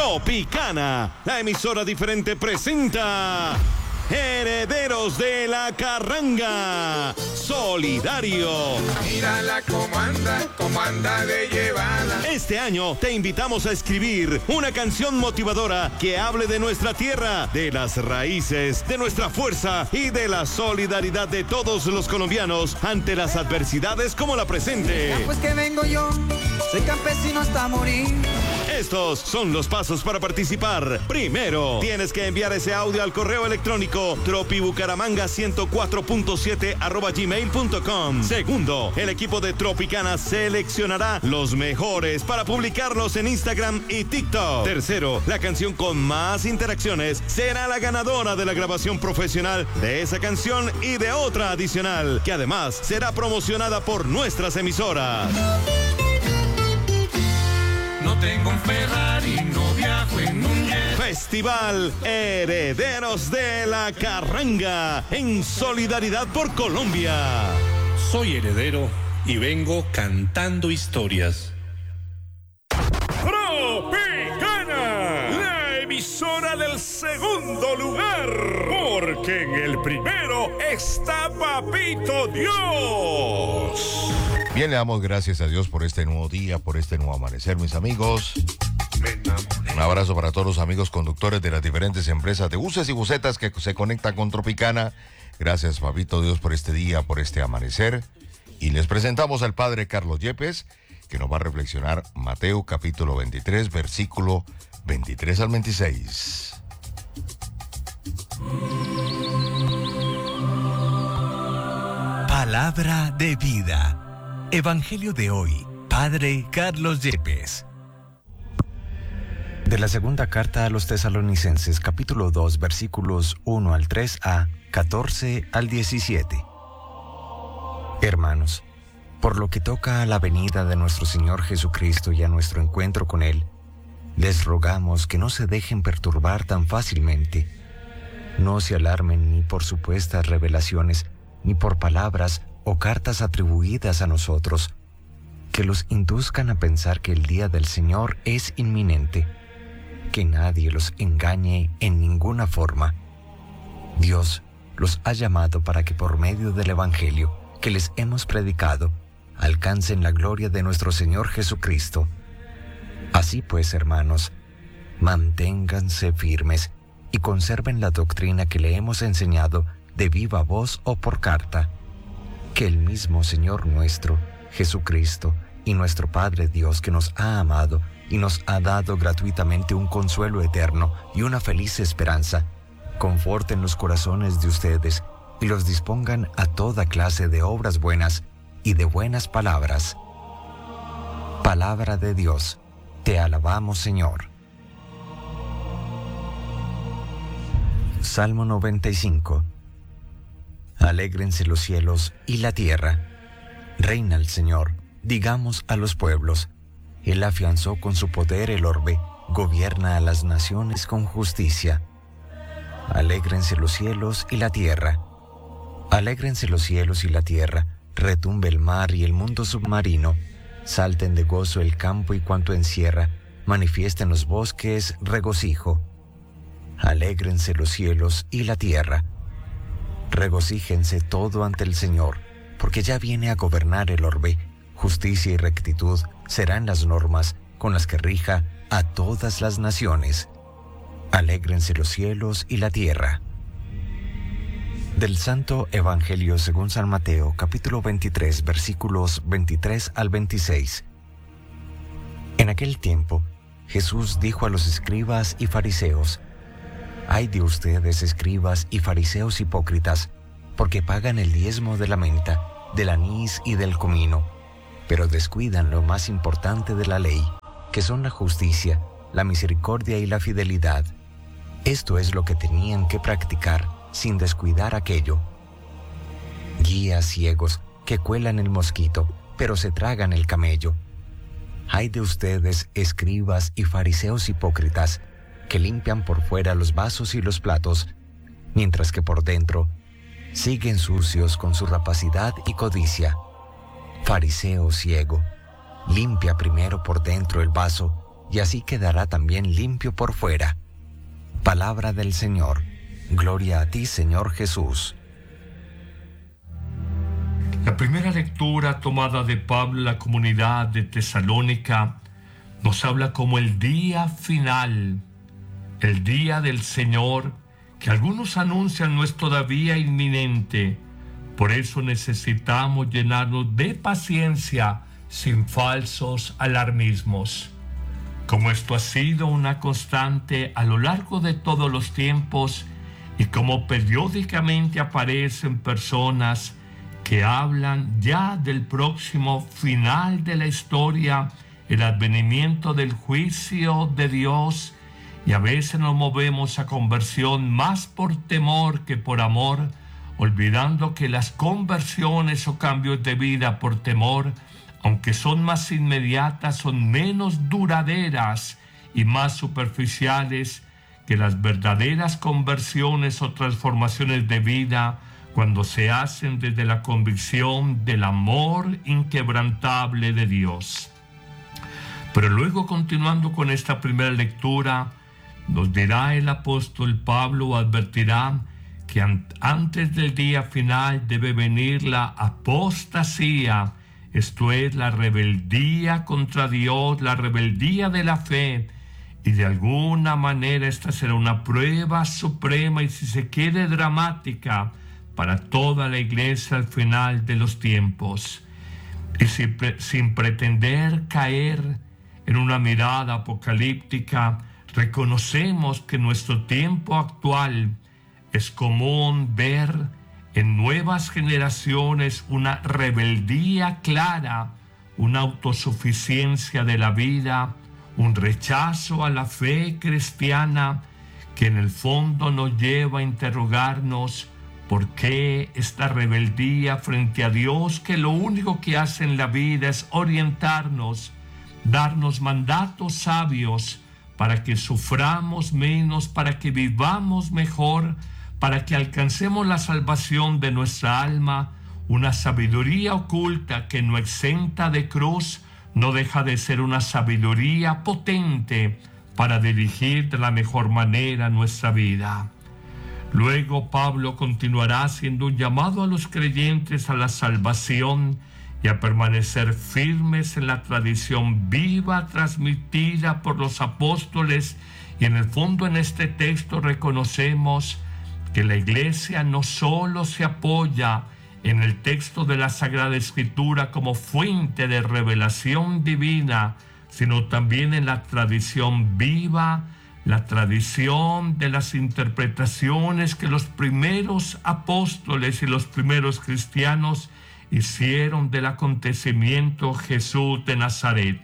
Tropicana, la emisora diferente, presenta Herederos de la Carranga, Solidario. Mírala cómo anda de llevada. Este año te invitamos a escribir una canción motivadora que hable de nuestra tierra, de las raíces, de nuestra fuerza y de la solidaridad de todos los colombianos ante las adversidades como la presente. Ya pues que vengo yo, soy campesino hasta morir. Estos son los pasos para participar. Primero, tienes que enviar ese audio al correo electrónico tropibucaramanga104.7@gmail.com. Segundo, el equipo de Tropicana seleccionará los mejores para publicarlos en Instagram y TikTok. Tercero, la canción con más interacciones será la ganadora de la grabación profesional de esa canción y de otra adicional, que además será promocionada por nuestras emisoras. No tengo un Ferrari, no viajo en un jet. Festival Herederos de la Carranga, en solidaridad por Colombia. Soy heredero y vengo cantando historias. Tropicana, la emisora del segundo lugar, porque en el primero está Papito Dios. Bien, le damos gracias a Dios por este nuevo día, por este nuevo amanecer, mis amigos. Un abrazo para todos los amigos conductores de las diferentes empresas de buses y busetas que se conectan con Tropicana. Gracias, Papito Dios, por este día, por este amanecer. Y les presentamos al Padre Carlos Yepes, que nos va a reflexionar Mateo capítulo 23, versículo 23 al 26. Palabra de vida. Evangelio de hoy, Padre Carlos Yepes. De la segunda carta a los Tesalonicenses, capítulo 2, versículos 1 al 3a, 14 al 17. Hermanos, por lo que toca a la venida de nuestro Señor Jesucristo y a nuestro encuentro con Él, les rogamos que no se dejen perturbar tan fácilmente. No se alarmen ni por supuestas revelaciones, ni por palabras o cartas atribuidas a nosotros, que los induzcan a pensar que el día del Señor es inminente. Que nadie los engañe en ninguna forma. Dios los ha llamado para que por medio del Evangelio que les hemos predicado, alcancen la gloria de nuestro Señor Jesucristo. Así pues, hermanos, manténganse firmes y conserven la doctrina que le hemos enseñado de viva voz o por carta. Que el mismo Señor nuestro, Jesucristo, y nuestro Padre Dios, que nos ha amado y nos ha dado gratuitamente un consuelo eterno y una feliz esperanza, conforten los corazones de ustedes y los dispongan a toda clase de obras buenas y de buenas palabras. Palabra de Dios, te alabamos, Señor. Salmo 95. Alégrense los cielos y la tierra. Reina el Señor, digamos a los pueblos. Él afianzó con su poder el orbe, gobierna a las naciones con justicia. Alégrense los cielos y la tierra. Alégrense los cielos y la tierra, retumbe el mar y el mundo submarino. Salten de gozo el campo y cuanto encierra, manifiesten los bosques regocijo. Alégrense los cielos y la tierra. Regocíjense todo ante el Señor, porque ya viene a gobernar el orbe. Justicia y rectitud serán las normas con las que rija a todas las naciones. Alégrense los cielos y la tierra. Del Santo Evangelio según San Mateo, capítulo 23, versículos 23 al 26. En aquel tiempo, Jesús dijo a los escribas y fariseos: «Ay de ustedes, escribas y fariseos hipócritas, porque pagan el diezmo de la menta, del anís y del comino, pero descuidan lo más importante de la ley, que son la justicia, la misericordia y la fidelidad. Esto es lo que tenían que practicar, sin descuidar aquello. Guías ciegos que cuelan el mosquito, pero se tragan el camello. Ay de ustedes, escribas y fariseos hipócritas, que limpian por fuera los vasos y los platos, mientras que por dentro siguen sucios con su rapacidad y codicia. Fariseo ciego, limpia primero por dentro el vaso, y así quedará también limpio por fuera. Palabra del Señor. Gloria a ti, Señor Jesús. La primera lectura tomada de Pablo en la comunidad de Tesalónica nos habla como el día final, el día del Señor, que algunos anuncian no es todavía inminente. Por eso necesitamos llenarnos de paciencia sin falsos alarmismos. Como esto ha sido una constante a lo largo de todos los tiempos y como periódicamente aparecen personas que hablan ya del próximo final de la historia, el advenimiento del juicio de Dios, y a veces nos movemos a conversión más por temor que por amor, olvidando que las conversiones o cambios de vida por temor, aunque son más inmediatas, son menos duraderas y más superficiales que las verdaderas conversiones o transformaciones de vida cuando se hacen desde la convicción del amor inquebrantable de Dios. Pero luego, continuando con esta primera lectura, nos dirá el apóstol Pablo, advertirá que antes del día final debe venir la apostasía, esto es, la rebeldía contra Dios, la rebeldía de la fe, y de alguna manera esta será una prueba suprema y, si se quiere, dramática para toda la iglesia al final de los tiempos. Y sin pretender caer en una mirada apocalíptica, reconocemos que en nuestro tiempo actual es común ver en nuevas generaciones una rebeldía clara, una autosuficiencia de la vida, un rechazo a la fe cristiana que en el fondo nos lleva a interrogarnos por qué esta rebeldía frente a Dios, que lo único que hace en la vida es orientarnos, darnos mandatos sabios para que suframos menos, para que vivamos mejor, para que alcancemos la salvación de nuestra alma, una sabiduría oculta que no exenta de cruz, no deja de ser una sabiduría potente para dirigir de la mejor manera nuestra vida. Luego Pablo continuará haciendo un llamado a los creyentes a la salvación y a permanecer firmes en la tradición viva transmitida por los apóstoles, y en el fondo en este texto reconocemos que la iglesia no solo se apoya en el texto de la Sagrada Escritura como fuente de revelación divina, sino también en la tradición viva, la tradición de las interpretaciones que los primeros apóstoles y los primeros cristianos hicieron del acontecimiento Jesús de Nazaret.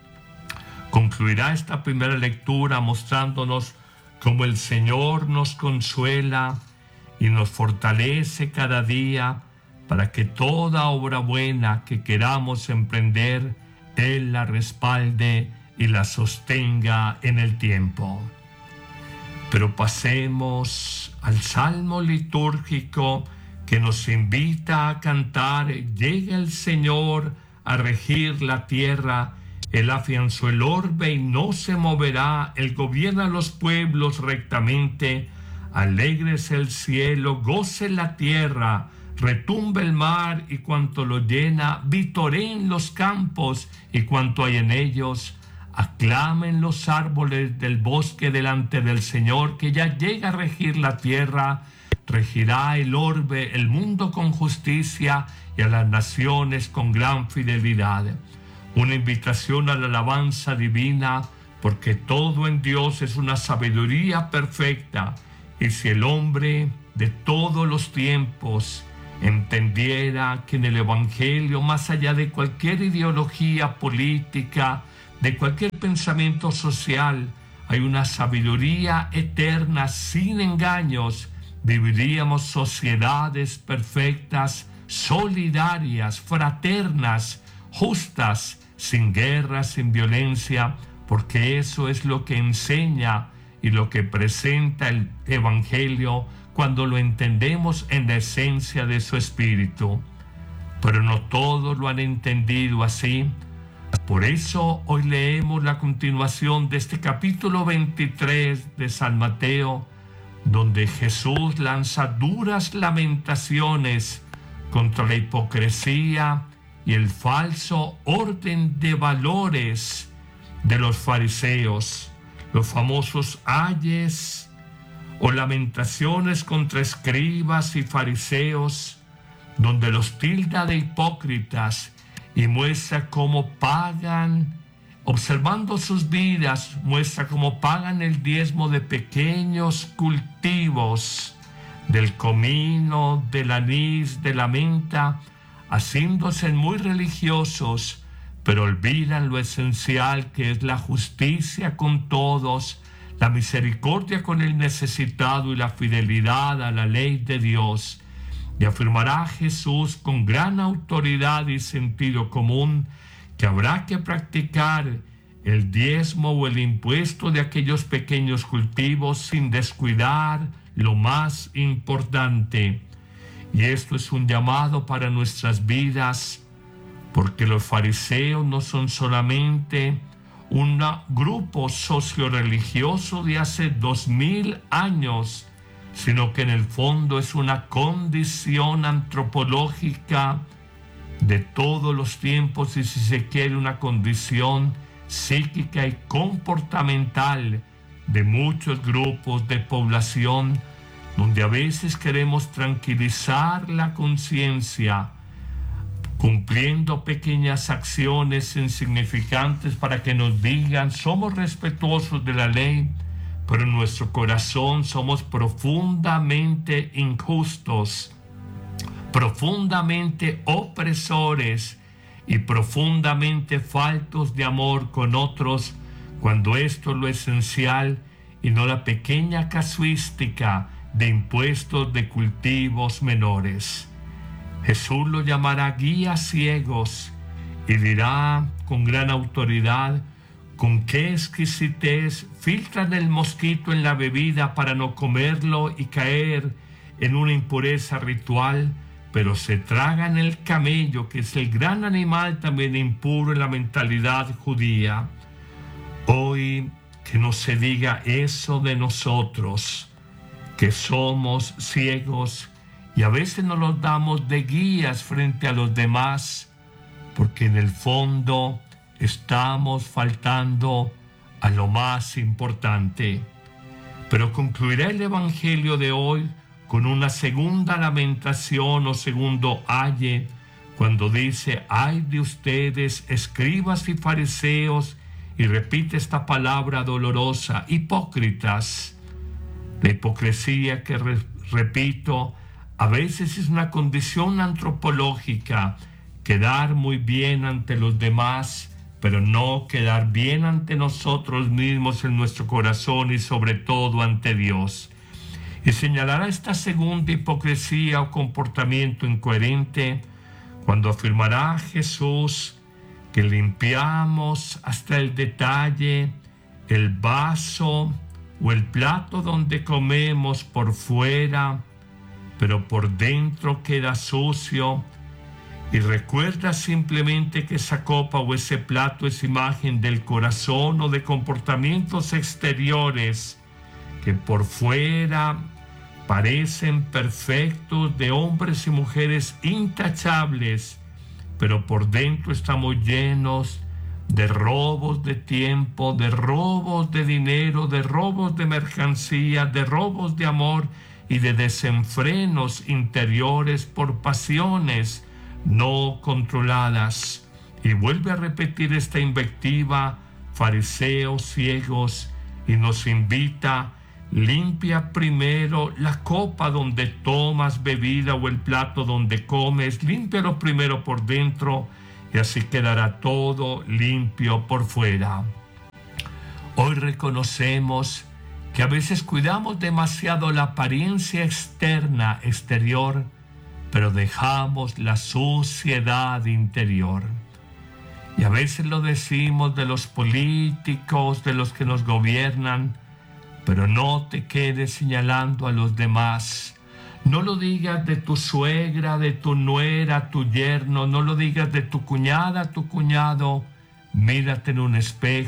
Concluirá esta primera lectura mostrándonos cómo el Señor nos consuela y nos fortalece cada día para que toda obra buena que queramos emprender, Él la respalde y la sostenga en el tiempo. Pero pasemos al salmo litúrgico que nos invita a cantar: llega el Señor a regir la tierra, Él afianzó el orbe y no se moverá, Él gobierna los pueblos rectamente, alégrese el cielo, goce la tierra, retumbe el mar y cuanto lo llena, vitoreen los campos y cuanto hay en ellos, aclamen los árboles del bosque delante del Señor, que ya llega a regir la tierra, regirá el orbe, el mundo con justicia y a las naciones con gran fidelidad. Una invitación a la alabanza divina, porque todo en Dios es una sabiduría perfecta, y si el hombre de todos los tiempos entendiera que en el Evangelio, más allá de cualquier ideología política, de cualquier pensamiento social, hay una sabiduría eterna sin engaños, viviríamos sociedades perfectas, solidarias, fraternas, justas, sin guerra, sin violencia, porque eso es lo que enseña y lo que presenta el Evangelio cuando lo entendemos en la esencia de su espíritu. Pero no todos lo han entendido así. Por eso hoy leemos la continuación de este capítulo 23 de San Mateo, donde Jesús lanza duras lamentaciones contra la hipocresía y el falso orden de valores de los fariseos, los famosos ayes o lamentaciones contra escribas y fariseos, donde los tilda de hipócritas y muestra cómo pagan, observando sus vidas, muestra cómo pagan el diezmo de pequeños cultivos, del comino, del anís, de la menta, haciéndose muy religiosos, pero olvidan lo esencial que es la justicia con todos, la misericordia con el necesitado y la fidelidad a la ley de Dios. Y afirmará Jesús con gran autoridad y sentido común que habrá que practicar el diezmo o el impuesto de aquellos pequeños cultivos sin descuidar lo más importante. Y esto es un llamado para nuestras vidas, porque los fariseos no son solamente un grupo socio-religioso de hace 2000 años, sino que en el fondo es una condición antropológica de todos los tiempos y, si se quiere, una condición psíquica y comportamental de muchos grupos de población, donde a veces queremos tranquilizar la conciencia cumpliendo pequeñas acciones insignificantes para que nos digan somos respetuosos de la ley, pero en nuestro corazón somos profundamente injustos, profundamente opresores y profundamente faltos de amor con otros, cuando esto es lo esencial y no la pequeña casuística de impuestos de cultivos menores. Jesús lo llamará guías ciegos y dirá con gran autoridad con qué exquisitez filtran el mosquito en la bebida para no comerlo y caer en una impureza ritual, pero se tragan el camello, que es el gran animal también impuro en la mentalidad judía. Hoy que no se diga eso de nosotros, que somos ciegos y a veces nos los damos de guías frente a los demás, porque en el fondo estamos faltando a lo más importante. Pero concluirá el Evangelio de hoy con una segunda lamentación o segundo aye, cuando dice: ay de ustedes, escribas y fariseos, y repite esta palabra dolorosa, hipócritas. La hipocresía, que repito, a veces es una condición antropológica, quedar muy bien ante los demás, pero no quedar bien ante nosotros mismos en nuestro corazón y sobre todo ante Dios. Y señalará esta segunda hipocresía o comportamiento incoherente cuando afirmará Jesús que limpiamos hasta el detalle el vaso o el plato donde comemos por fuera, pero por dentro queda sucio, y recuerda simplemente que esa copa o ese plato es imagen del corazón o de comportamientos exteriores que por fuera parecen perfectos, de hombres y mujeres intachables, pero por dentro estamos llenos de robos de tiempo, de robos de dinero, de robos de mercancía, de robos de amor y de desenfrenos interiores por pasiones no controladas. Y vuelve a repetir esta invectiva, fariseos ciegos, y nos invita: limpia primero la copa donde tomas bebida o el plato donde comes, límpialo primero por dentro, y así quedará todo limpio por fuera. Hoy reconocemos que a veces cuidamos demasiado la apariencia exterior, pero dejamos la suciedad interior. Y a veces lo decimos de los políticos, de los que nos gobiernan, pero no te quedes señalando a los demás. No lo digas de tu suegra, de tu nuera, tu yerno, no lo digas de tu cuñada, tu cuñado, Mírate en un espejo